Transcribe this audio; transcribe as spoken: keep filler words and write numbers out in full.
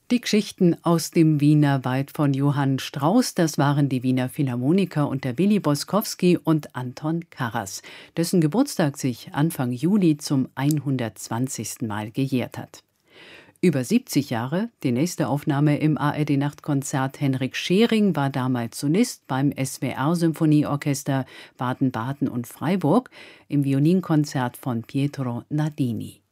Die Geschichten aus dem Wienerwald von Johann Strauss, das waren die Wiener Philharmoniker unter Willi Boskowski und Anton Karas, dessen Geburtstag sich Anfang Juli zum hundertzwanzigsten Mal gejährt hat. Über siebzig Jahre, die nächste Aufnahme im A R D-Nachtkonzert. Henrik Schering war damals Solist beim S W R-Symphonieorchester Baden-Baden und Freiburg im Violinkonzert von Pietro Nardini.